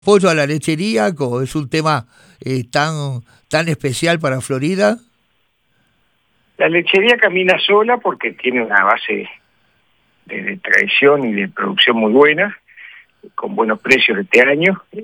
Apoyo a la lechería, como es un tema tan especial para Florida. La lechería camina sola porque tiene una base de tradición y de producción muy buena, con buenos precios este año.